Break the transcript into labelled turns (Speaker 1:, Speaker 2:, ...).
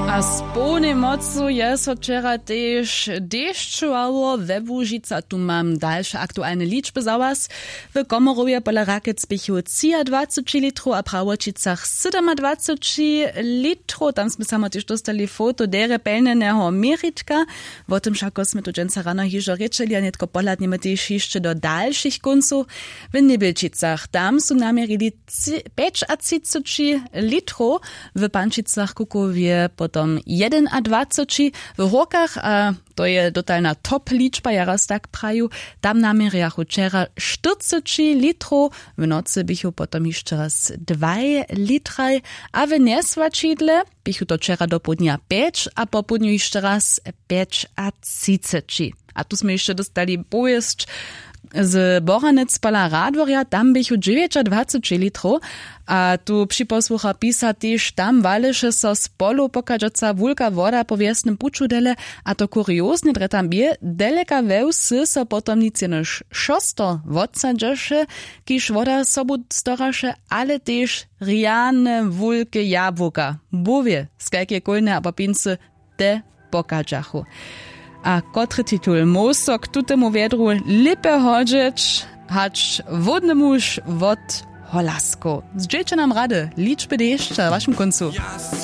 Speaker 1: A z pełnej mocu je so wczera też deszczowało we Łužica. Tu mam dalsze aktualne liczby za was. W Komorowie pola Rakic bychu 23 litrów, a Prawočicach 27 litrów. Tam sme samo też dostali foto dere pełneného meritka. O tym všako sme tu dženca rano hižo rečeli, a netko pohľadneme też jeszcze do dalszych końców. W Nebylčicach tam su namierili 35 litrów, w Pančicach Kukowie potom 21, w Horkach, a to je totalna top liczba, ja raz tak praju, tam namierjachu wczera 40 litrów, w nocy bychu potom jeszcze raz 2 litry, a w Nesvačidle bychu to wczera do południa 5, a po południu jeszcze raz 35. A tu sme jeszcze dostali pojezd z Boranec pola Radworja, tam bychu 29 litrów, a tu przyposłucha pisa też tam waleše so z polu pokażąca wulka woda po wiesnym puczu dele, a to kuriozne dre tam bie, deleka wełsy so potom nic jenož šosto wodsadžeše, kiž woda sobu storaše, ale też riane wulke jabłka, bowie, skajkie kolne a papince te pokażachu. A kotry titul Mosok tutemu wiedru lipe hodžić, hacz wodny muž wod holasko. Zdźeće nam rady, liczby deszcza w waszym końcu.